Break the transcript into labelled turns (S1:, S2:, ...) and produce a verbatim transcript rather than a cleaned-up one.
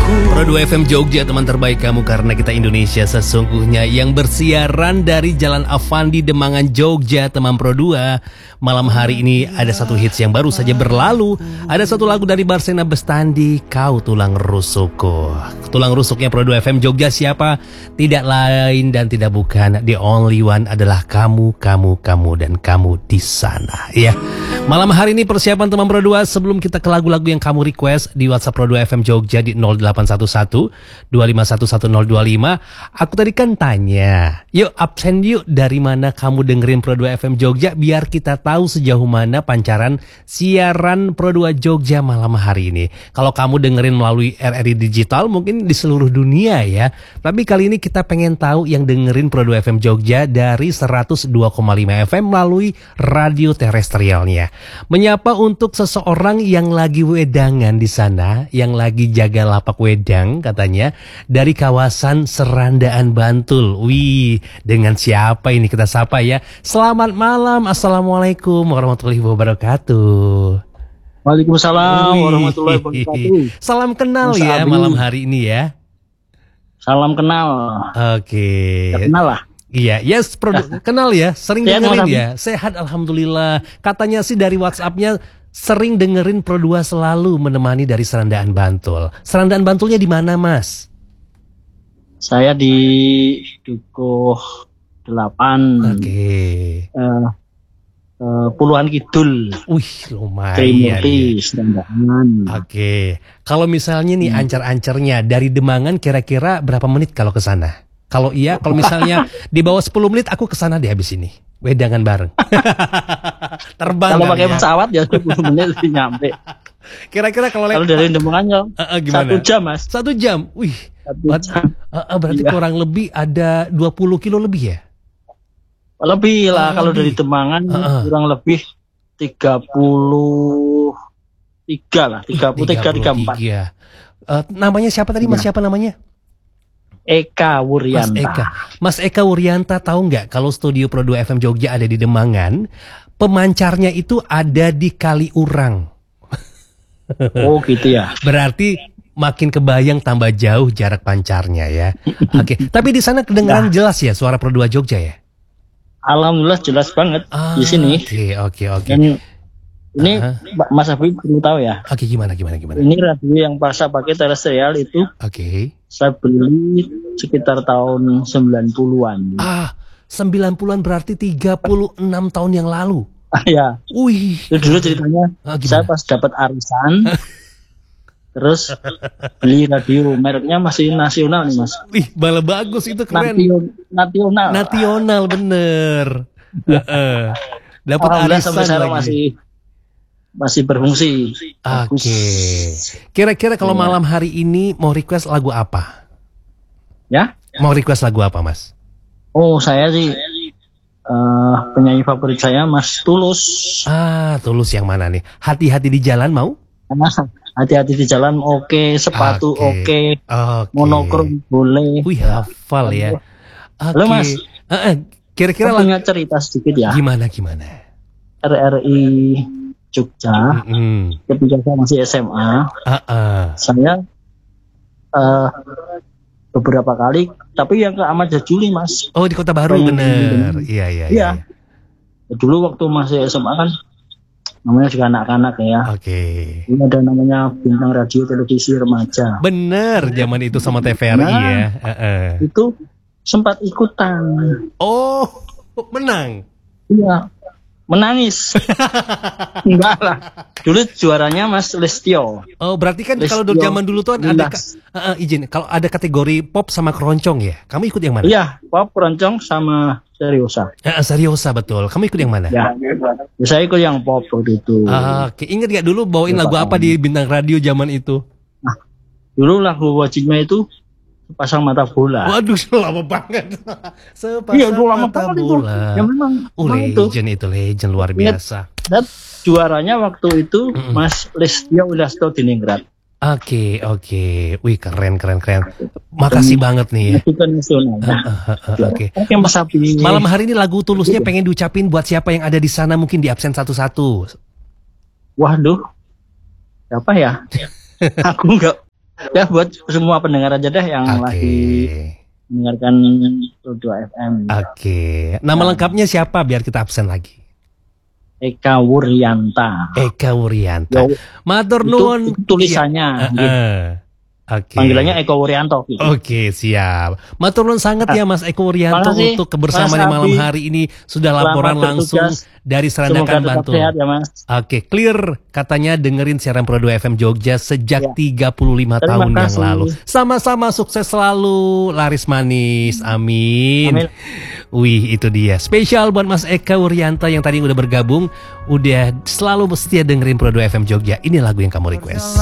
S1: Pro dua F M Jogja, teman terbaik kamu karena kita Indonesia sesungguhnya, yang bersiaran dari Jalan Avandi Demangan Jogja, teman Pro dua. Malam hari ini ada satu hits yang baru saja berlalu. Ada satu lagu dari Barsena Bestandi, Kau Tulang Rusukku. Tulang rusuknya Pro dua F M Jogja siapa? Tidak lain dan tidak bukan, the only one adalah kamu, kamu, kamu, dan kamu di sana. Ya, malam hari ini persiapan teman Pro dua sebelum kita ke lagu-lagu yang kamu request di WhatsApp Pro dua F M Jogja di nol delapan satu satu dua lima satu satu nol dua lima. Aku tadi kan tanya, yuk absen yuk, dari mana kamu dengerin Pro dua F M Jogja biar kita tahu sejauh mana pancaran siaran Pro dua Jogja malam hari ini. Kalau kamu dengerin melalui R R I Digital mungkin di seluruh dunia ya. Tapi kali ini kita pengen tahu yang dengerin Pro dua F M Jogja dari seratus dua koma lima F M melalui radio terestrialnya. Menyapa untuk seseorang yang lagi wedangan di sana, yang lagi jaga lapak wedang katanya, dari kawasan Serandaan Bantul. Wih, dengan siapa ini kita sapa ya? Selamat malam, assalamualaikum warahmatullahi wabarakatuh.
S2: Waalaikumsalam warahmatullahi wabarakatuh.
S1: Salam kenal Mas ya Abi. Malam hari ini ya.
S2: Salam kenal.
S1: Oke.
S2: Ya, kenal lah.
S1: Iya, yes, produk kenal ya, sering Sehat dengerin ya. Sehat alhamdulillah. Katanya sih dari WhatsApp-nya sering dengerin Pro dua selalu menemani dari Serandaan Bantul. Serandaan Bantulnya di mana, Mas?
S2: Saya di Dukuh delapan. Oke. Okay. Uh, uh, Puluhan Kidul.
S1: Wih, lumayan.
S2: Trimurti, Serandaan.
S1: Oke. Okay. Kalau misalnya nih hmm. ancar-ancarnya dari Demangan kira-kira berapa menit kalau ke sana? Kalau iya, kalau misalnya di bawah sepuluh menit aku ke sana deh habis ini. Wedangan bareng. Terbang.
S2: Kalau pakai ya? Pesawat ya sepuluh menit nyampe.
S1: Kira-kira kalau
S2: Kalau dari Demangan uh, uh, gimana? Satu jam, Mas.
S1: Satu jam. Wih. Satu jam. Uh, uh, berarti iya. Kurang lebih ada dua puluh kilo lebih ya?
S2: Lebih lah, uh, kalau lebih. Dari Demangan uh, uh. kurang lebih tiga puluh tiga lah, tiga puluh tiga, tiga puluh empat.
S1: Uh, namanya siapa tadi, Mas? Ya. Siapa namanya?
S2: Eka Wuryanta.
S1: Mas Eka, Mas Eka Wuryanta tahu nggak kalau studio Pro dua F M Jogja ada di Demangan, pemancarnya itu ada di Kaliurang.
S2: Oh gitu ya.
S1: Berarti makin kebayang tambah jauh jarak pancarnya ya. Oke, okay. Tapi di sana kedengaran nah. jelas ya suara Pro dua Jogja ya?
S2: Alhamdulillah jelas banget ah, di sini.
S1: Oke oke oke.
S2: Ini uh-huh. Mas Abi perlu tahu ya.
S1: Oke, okay, gimana gimana gimana.
S2: Ini radio yang pas pakai terestrial itu.
S1: Oke. Okay.
S2: Saya beli sekitar tahun sembilan puluhan.
S1: Ah, sembilan puluhan berarti tiga puluh enam tahun yang lalu.
S2: Ah ya.
S1: Wih.
S2: Itu dulu ceritanya. Ah, saya pas dapat arisan. Terus beli radio mereknya masih nasional nih, Mas.
S1: Wih, bala bagus itu, keren.
S2: Nasional.
S1: Nasional bener. uh-uh. Dapat arisan
S2: sampai sekarang
S1: lagi.
S2: masih masih berfungsi.
S1: Oke. Okay. Kira-kira kalau ya. Malam hari ini mau request lagu apa?
S2: Ya?
S1: Mau request lagu apa, Mas?
S2: Oh, saya sih uh, penyanyi favorit saya Mas Tulus.
S1: Ah, Tulus yang mana nih? Hati-hati di jalan mau?
S2: Hati-hati di jalan oke, okay. Sepatu oke, okay. okay. Monokrom boleh.
S1: Wih, hafal ya.
S2: Oke. Okay. Mas.
S1: Uh, uh, kira-kira
S2: punya cerita sedikit ya.
S1: Gimana gimana?
S2: R R I Jogja, mm-hmm. ketika saya masih S M A, uh-uh. saya uh, beberapa kali, tapi yang ke Ahmad Jajuli, Mas.
S1: Oh, di Kota Baru, bener. Iya, iya, iya.
S2: Dulu waktu masih S M A kan, namanya juga anak-anak ya.
S1: Oke. Okay.
S2: Ini ada namanya bintang radio televisi remaja.
S1: Bener, zaman itu sama T V R I nah, ya. Uh-uh.
S2: Itu sempat ikutan.
S1: Oh, menang?
S2: Iya. Menangis. Enggak lah. Dulu juaranya Mas Lestio.
S1: Oh, berarti kan Lestio, kalau zaman dulu tuh ada uh, uh, izin, kalau ada kategori pop sama keroncong ya. Kamu ikut yang mana?
S2: Iya, pop, keroncong sama seriosa.
S1: Uh, seriosa betul. Kamu ikut yang mana?
S2: Ya. Saya ikut yang pop waktu itu.
S1: Uh, Oke, okay. Ingat gak dulu bawain ya, lagu apa di bintang radio zaman itu?
S2: Nah, dulu lagu wajibnya itu Sepasang Mata Bola.
S1: Waduh, lama banget. Sepasang
S2: iya, lama
S1: Mata
S2: banget
S1: Bola.
S2: Itu. Ya memang.
S1: Oh, legend itu. itu legend luar biasa.
S2: Dan juaranya waktu itu mm-mm. Mas Lestio Wilasto Diningrat.
S1: Oke, okay, oke. Okay. Wih, keren keren keren. Makasih Dan, banget nih ya.
S2: Itu nasional.
S1: Uh, uh, uh, uh, oke. Okay.
S2: Mas Abi.
S1: Malam hari ini lagu Tulusnya pengen diucapin buat siapa yang ada di sana, mungkin di absen satu-satu.
S2: Waduh. Siapa ya? Aku enggak Ya buat semua pendengar aja deh yang
S1: okay.
S2: lagi mendengarkan dua F M.
S1: Oke. Okay. Nama nah. lengkapnya siapa biar kita absen lagi?
S2: Eka Wuryanta.
S1: Eka Wuryanta. Matur nuwun.
S2: Tulisannya.
S1: Ya. Uh, uh.
S2: Okay. Panggilannya Eko Wuryanto.
S1: Gitu. Oke, okay, siap. Matur nuwun sangat ya Mas Eko Wuryanto untuk kebersamaan malam hari ini. Sudah laporan langsung dari Serandakan Bantul. Ya, Oke, okay, clear katanya dengerin siaran Pro dua F M Jogja sejak ya. tiga puluh lima Terima tahun kasih. Yang lalu. Sama-sama sukses selalu, laris manis. Amin. Amin. Wih, itu dia. Spesial buat Mas Eka Wuryanto yang tadi udah bergabung, udah selalu setia dengerin Pro dua F M Jogja. Ini lagu yang kamu request.